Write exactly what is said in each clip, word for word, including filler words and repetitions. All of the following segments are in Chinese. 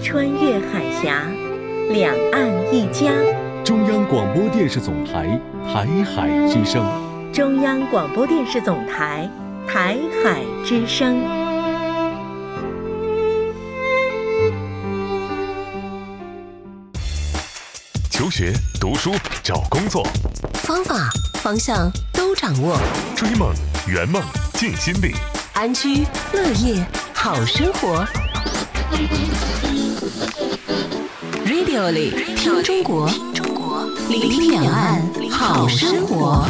穿越海峡，两岸一家。 中央广播电视总台台海之声。 中央广播电视总台台海之声。 求学、读书、找工作， 方法、方向都掌握。 追梦、圆梦、尽心力， 安居乐业好生活。Radio 里听中国，聆听两岸好生活。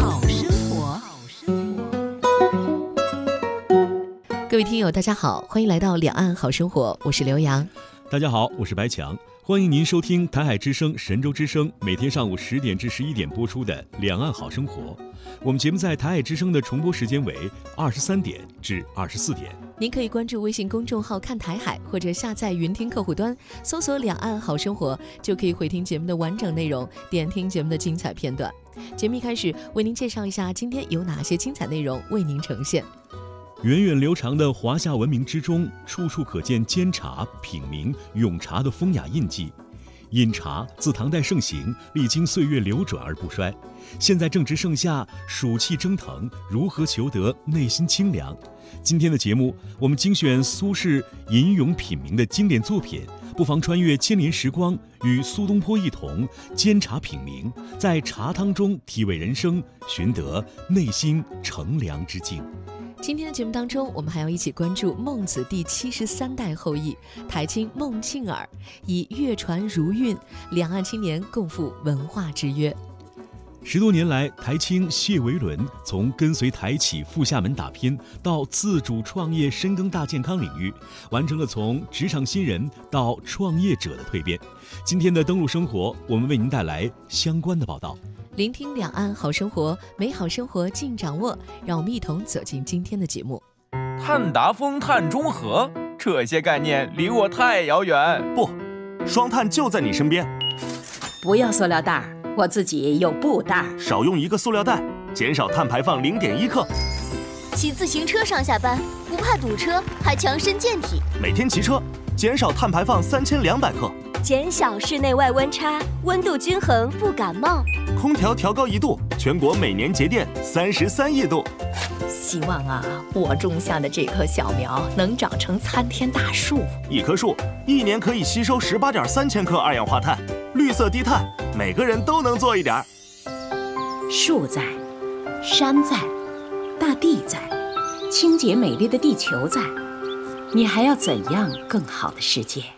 各位听友大家好，欢迎来到两岸好生活，我是刘洋。 大家好，我是白强，欢迎您收听台海之声、神州之声每天上午十点至十一点播出的两岸好生活。我们节目在台海之声的重播时间为二十三点至二十四点。 您可以关注微信公众号看台海，或者下载云听客户端，搜索两岸好生活，就可以回听节目的完整内容，点听节目的精彩片段。节目一开始为您介绍一下今天有哪些精彩内容为您呈现。 源远流长的华夏文明之中，处处可见煎茶、品茗、咏茶的风雅印记。饮茶自唐代盛行，历经岁月流转而不衰。现在正值盛夏，暑气蒸腾，如何求得内心清凉？今天的节目，我们精选苏轼吟咏品茗的经典作品，不妨穿越千年时光，与苏东坡一同煎茶品茗，在茶汤中体味人生，寻得内心乘凉之境。 今天的节目当中，我们还要一起关注孟子第七十三代后裔台青孟庆尔，以乐传儒韵，两岸青年共赴文化之约。 十多年来，台青谢维伦从跟随台企赴厦门打拼，到自主创业深耕大健康领域，完成了从职场新人到创业者的蜕变。今天的登陆生活，我们为您带来相关的报道。 聆听两岸好生活，美好生活尽掌握，让我们一同走进今天的节目。 碳达峰、碳中和，这些概念离我太遥远。 不，双碳就在你身边。 不要塑料袋，我自己有布袋。 少用一个塑料袋，减少碳排放零点一克。 骑自行车上下班，不怕堵车，还强身健体。 每天骑车，减少碳排放三千两百克。 减小室内外温差，温度均衡不感冒。 空调调高一度，全国每年节电三十三亿度。 希望啊，我种下的这棵小苗能长成参天大树。 一棵树一年可以吸收十八点三千克二氧化碳，绿色低碳，每个人都能做一点。 树在，山在，大地在，清洁美丽的地球在，你还要怎样更好的世界？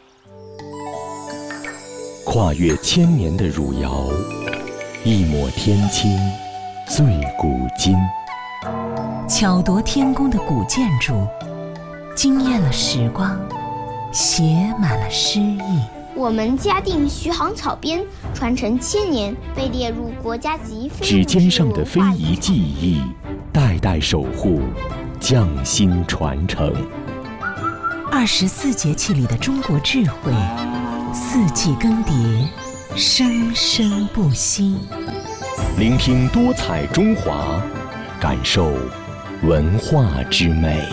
跨越千年的汝窑，一抹天青最古今。 巧夺天工的古建筑，惊艳了时光，写满了诗意。 我们嘉定徐杭草编传承千年，被列入国家级非指尖上的非遗技艺，代代守护，匠心传承。 二十四节气里的中国智慧，四季更迭，生生不息。 聆听多彩中华，感受文化之美。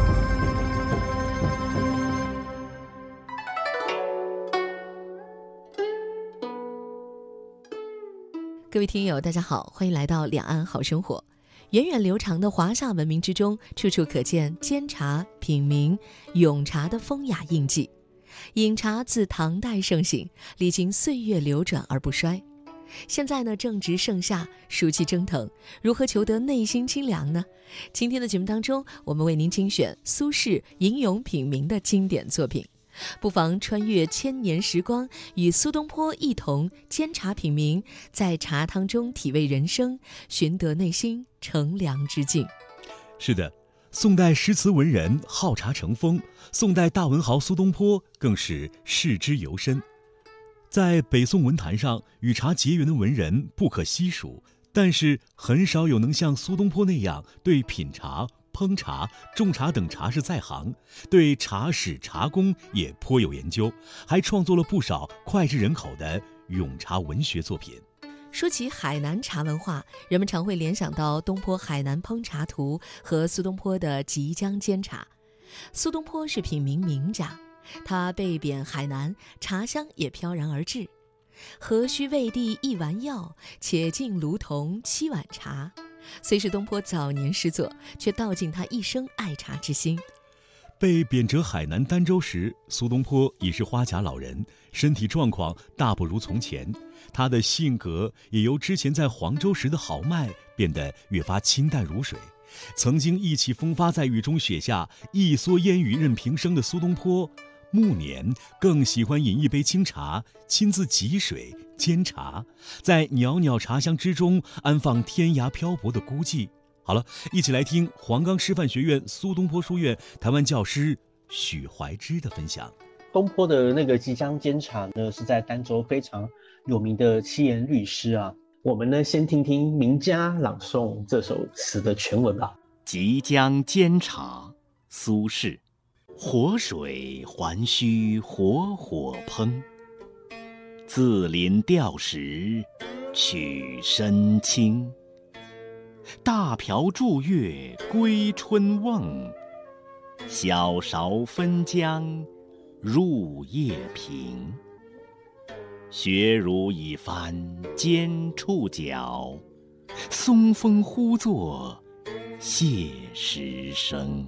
各位听友大家好，欢迎来到两岸好生活。源远流长的华夏文明之中，处处可见煎茶、品茗、咏茶的风雅印记。饮茶自唐代盛行，历经岁月流转而不衰。现在呢，正值盛夏，暑气蒸腾，如何求得内心清凉呢？今天的节目当中，我们为您精选苏轼吟咏品茗的经典作品，不妨穿越千年时光，与苏东坡一同煎茶品茗，在茶汤中体味人生，寻得内心乘凉之境。 是的，宋代诗词文人好茶成风，宋代大文豪苏东坡更是视之尤深。在北宋文坛上，与茶结缘的文人不可悉数，但是很少有能像苏东坡那样对品茶、烹茶、种茶等茶事在行，对茶史茶工也颇有研究，还创作了不少脍炙人口的咏茶文学作品。 说起海南茶文化，人们常会联想到东坡《海南烹茶图》和苏东坡的《即江煎茶》。苏东坡是品茗名家， 他被贬海南，茶香也飘然而至。何须为帝一丸药，且敬卢同七碗茶。虽是东坡早年诗作，却道尽他一生爱茶之心。 被贬谪海南儋州时，苏东坡已是花甲老人，身体状况大不如从前。他的性格也由之前在黄州时的豪迈变得越发清淡如水。曾经意气风发，在雨中雪下一蓑烟雨任平生的苏东坡，暮年更喜欢饮一杯清茶，亲自汲水煎茶，在袅袅茶香之中安放天涯漂泊的孤寂。好了，一起来听黄冈师范学院苏东坡书院台湾教师许怀之的分享。 东坡的那个即将煎茶呢，是在儋州非常有名的七言律诗啊。我们呢，先听听名家朗诵这首词的全文吧。 即将煎茶，苏轼。活水还须活火烹，自临钓时取身轻。大瓢祝月归春瓮，小勺分浆入夜平。学儒已翻煎触角，松风忽作谢时声。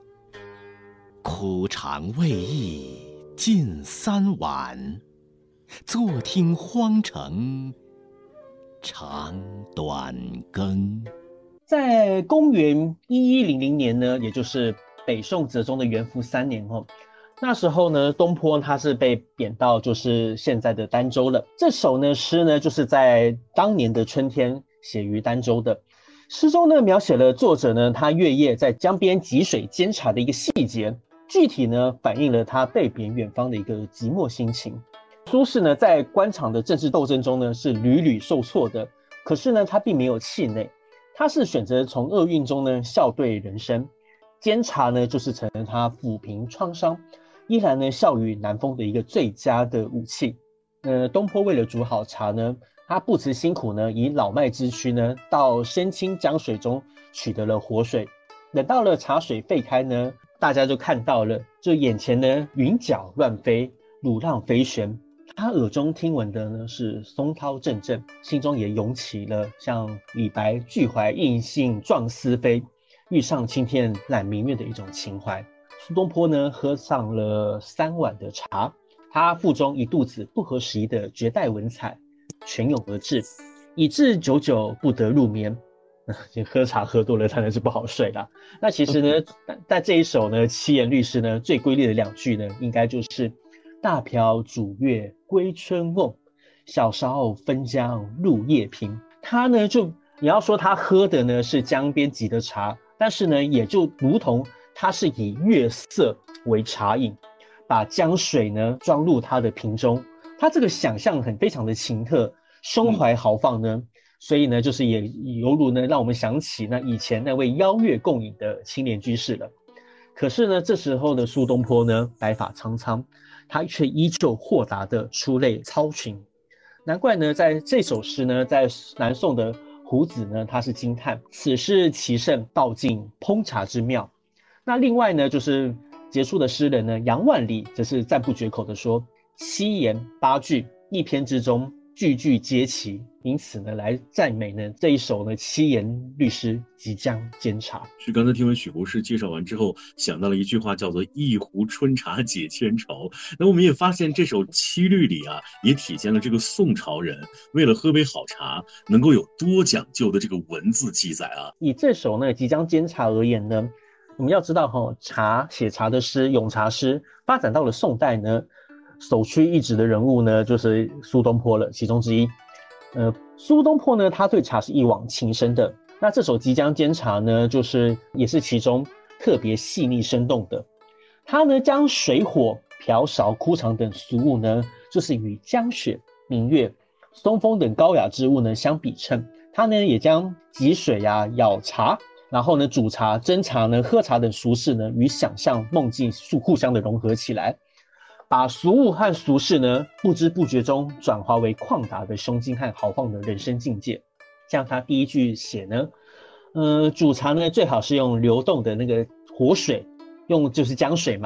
枯肠未易尽三碗，坐听荒城长短更。 在公元一一零零年呢，也就是北宋哲宗的元符三年后，那时候呢，东坡他是被贬到就是现在的儋州了。这首呢诗呢，就是在当年的春天写于儋州的。诗中呢描写了作者呢他月夜在江边汲水煎茶的一个细节，具体呢反映了他被贬远方的一个寂寞心情。苏轼呢在官场的政治斗争中呢是屡屡受挫的，可是呢他并没有气馁，他是选择从厄运中呢笑对人生。煎茶呢就是成了他抚平创伤，依然呢笑语南风的一个最佳的武器。呃，东坡为了煮好茶呢，他不辞辛苦呢，以老迈之躯呢，到深清江水中取得了活水。等到了茶水沸开呢，大家就看到了，就眼前呢云脚乱飞，乳浪飞旋。他耳中听闻的呢是松涛阵阵，心中也涌起了像李白俱怀逸兴壮思飞，欲上青天揽明月的一种情怀。苏东坡呢喝上了三碗的茶，他腹中一肚子不合时宜的绝代文采泉涌而至，以致久久不得入眠。喝茶喝多了当然是不好睡啦。那其实呢，但这一首呢七言律诗呢最瑰丽的两句呢，应该就是大瓢煮月归春瓮，小勺分浆入夜平。他呢就你要说他喝的呢是江边沏的茶，但是呢也就如同他是以月色为茶饮，把江水呢装入他的瓶中。他这个想象很非常的奇特，胸怀豪放呢、嗯、所以呢就是也犹如呢让我们想起那以前那位邀月共饮的青莲居士了。可是呢这时候的苏东坡呢白发苍苍，他却依旧豁达的出类操群。难怪呢在这首诗呢，在南宋的胡子呢他是惊叹此诗其胜，道尽烹茶之妙。那另外呢就是杰出的诗人呢杨万里则是赞不绝口的说，七言八句一篇之中句句皆齐，因此呢来赞美呢这一首呢七言律诗即将煎茶。 是刚才听完许博士介绍完之后，想到了一句话叫做一壶春茶解千愁。那我们也发现这首七律里啊，也体现了这个宋朝人为了喝杯好茶能够有多讲究的这个文字记载啊。 以这首呢即将煎茶而言呢，我们要知道哈，茶写茶的诗咏茶诗发展到了宋代呢，首屈一指的人物呢就是苏东坡了，其中之一。呃，苏东坡呢他对茶是一往情深的，那这首即将煎茶呢就是也是其中特别细腻生动的。他呢将水火瓢勺枯肠等俗物呢就是与江雪明月松风等高雅之物呢相比称。他呢也将汲水啊舀茶然后呢煮茶蒸茶呢喝茶等俗事呢与想象梦境互相的融合起来，把俗物和俗事呢不知不觉中转化为旷达的胸襟和豪放的人生境界。像他第一句写呢呃，煮茶呢最好是用流动的那个活水，用就是江水嘛，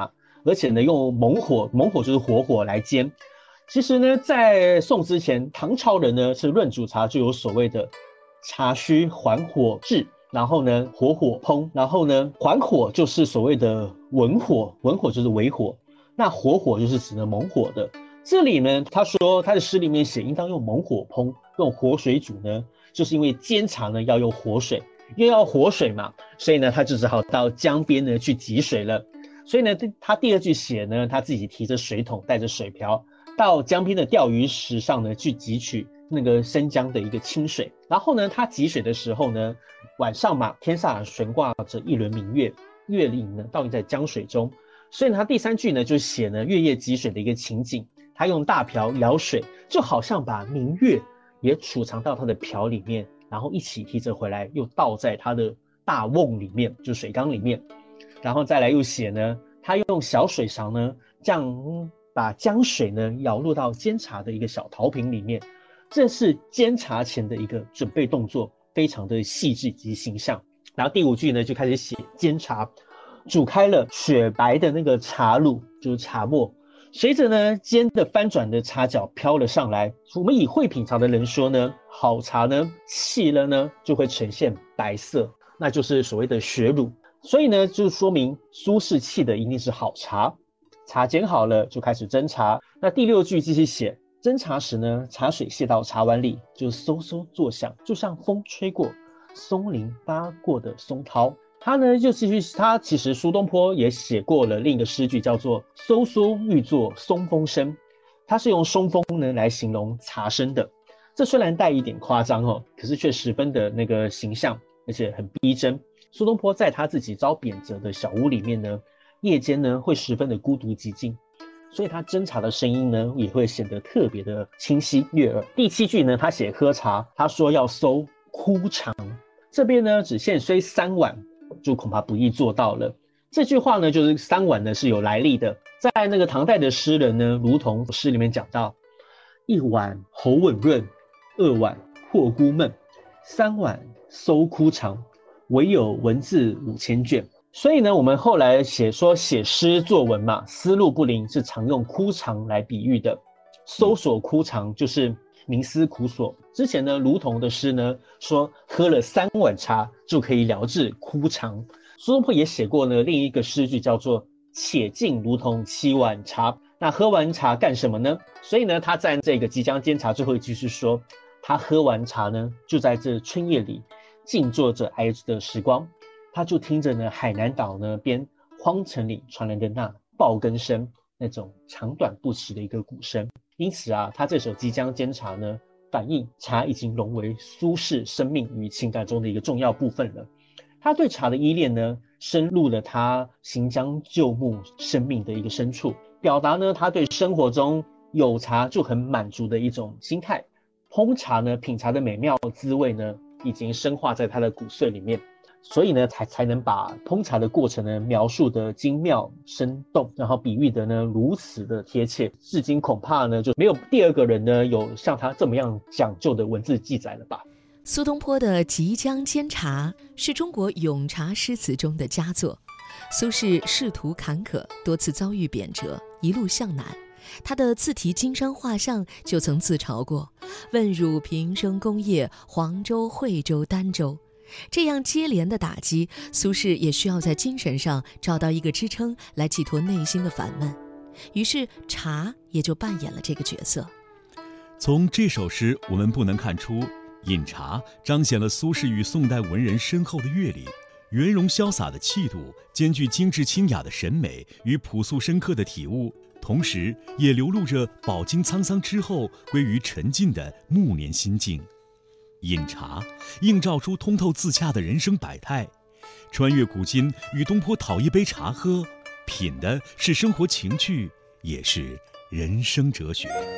而且呢用猛火，猛火就是火火来煎。其实呢，在宋之前，唐朝人呢是论煮茶就有所谓的茶须缓火炙，然后呢火火烹，然后呢缓火就是所谓的文火，文火就是微火，那火火就是指的猛火的。这里呢，他说他的诗里面写应当用猛火烹，用活水煮呢，就是因为煎茶呢要用活水，因为要活水嘛，所以呢他就只好到江边呢去汲水了。所以呢，他第二句写呢，他自己提着水桶，带着水瓢，到江边的钓鱼石上呢去汲取那个生江的一个清水。然后呢，他汲水的时候呢，晚上嘛，天上悬挂着一轮明月，月影呢倒映在江水中。所以呢，他第三句呢就写呢月夜汲水的一个情景。他用大瓢舀水，就好像把明月也储藏到他的瓢里面，然后一起提着回来，又倒在他的大瓮里面，就水缸里面。然后再来又写呢，他用小水勺呢，这样把江水呢舀入到煎茶的一个小陶瓶里面。这是煎茶前的一个准备动作，非常的细致及形象。然后第五句呢就开始写煎茶，煮开了雪白的那个茶露，就是茶沫。随着呢煎的翻转的茶角飘了上来，我们以会品茶的人说呢，好茶呢沏了呢就会呈现白色，那就是所谓的雪乳。所以呢就说明苏轼沏的一定是好茶。茶煎好了就开始蒸茶。那第六句继续写，蒸茶时呢，茶水泻到茶碗里，就嗖嗖作响，就像风吹过松林扒过的松涛。他呢就继续，他其实苏东坡也写过了另一个诗句，叫做嗖嗖欲作松风声。他是用松风呢来形容茶声的。这虽然带一点夸张哦，可是却十分的那个形象，而且很逼真。苏东坡在他自己遭贬谪的小屋里面呢，夜间呢会十分的孤独寂静，所以他斟茶的声音呢也会显得特别的清晰悦耳。第七句呢，他写喝茶，他说要搜枯肠，这边呢只限虽三碗，就恐怕不易做到了。这句话呢，就是三碗呢是有来历的。在那个唐代的诗人呢，如同诗里面讲到，一碗喉吻润，二碗破孤闷，三碗搜枯肠，唯有文字五千卷。所以呢，我们后来写说写诗作文嘛，思路不灵是常用枯肠来比喻的。搜索枯肠就是冥思苦索。之前呢，卢仝的诗呢说喝了三碗茶就可以疗治枯肠。苏东坡也写过呢另一个诗句，叫做且敬卢仝七碗茶。那喝完茶干什么呢？所以呢，他在这个即将煎茶最后一句是说，他喝完茶呢，就在这春夜里静坐着哀的时光，他就听着呢海南岛呢边荒城里传来的那爆根声，那种长短不齐的一个鼓声。因此啊，他这首即将煎茶呢，反映茶已经融为苏轼生命与情感中的一个重要部分了。他对茶的依恋呢，深入了他行将就木生命的一个深处，表达呢他对生活中有茶就很满足的一种心态。烹茶呢，品茶的美妙滋味呢，已经深化在他的骨髓里面，所以呢才才能把烹茶的过程呢描述的精妙生动，然后比喻的呢如此的贴切，至今恐怕呢就没有第二个人呢有像他这么样讲究的文字记载了吧。 苏东坡的《即将煎茶》是中国咏茶诗词中的佳作。苏轼仕途坎坷，多次遭遇贬谪，一路向南。他的自题经商画像就曾自嘲过，问汝平生功业，黄州、惠州、儋州。这样接连的打击，苏轼也需要在精神上找到一个支撑来寄托内心的烦闷，于是茶也就扮演了这个角色。 从这首诗我们不能看出饮茶彰显了苏轼与宋代文人深厚的阅历，圆融潇洒的气度兼具精致清雅的审美与朴素深刻的体悟，同时也流露着饱经沧桑之后归于沉静的暮年心境。饮茶映照出通透自洽的人生百态，穿越古今与东坡讨一杯茶喝，品的是生活情趣，也是人生哲学。